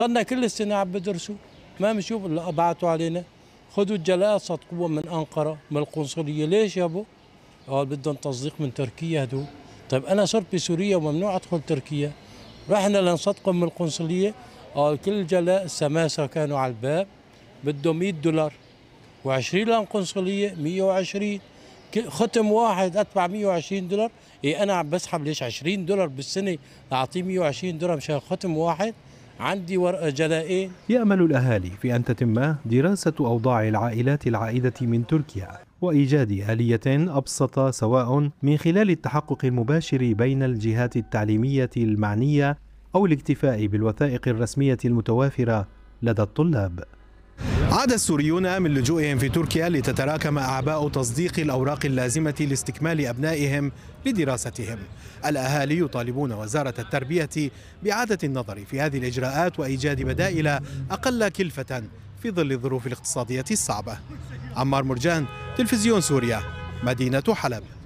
صرنا كل السنة عم بدرسوا، ما بنشوف الا بعتوا علينا خذوا الجلاء صدقوها من أنقرة من القنصلية. ليش يابا؟ قال بدهم تصديق من تركيا هدول. طيب أنا صرت بسوريا وممنوع أدخل تركيا، رحنا لنصدقهم من القنصلية، قال كل جلاء السماسرة كانوا على الباب بدهم $100 و20 للقنصلية 120. ختم واحد أدفع $120. إيه أنا عم بسحب ليش $20 بالسنة أعطيه $120 مشان ختم واحد؟ عندي ورقة جلائين. يأمل الأهالي في أن تتم دراسة أوضاع العائلات العائدة من تركيا وإيجاد آلية أبسط، سواء من خلال التحقق المباشر بين الجهات التعليمية المعنية أو الاكتفاء بالوثائق الرسمية المتوافرة لدى الطلاب. عاد السوريون من لجوئهم في تركيا لتتراكم أعباء تصديق الأوراق اللازمة لاستكمال أبنائهم لدراستهم. الأهالي يطالبون وزارة التربية بإعادة النظر في هذه الإجراءات وإيجاد بدائل أقل كلفة في ظل الظروف الاقتصادية الصعبة. عمار مرجان، تلفزيون سوريا، مدينة حلب.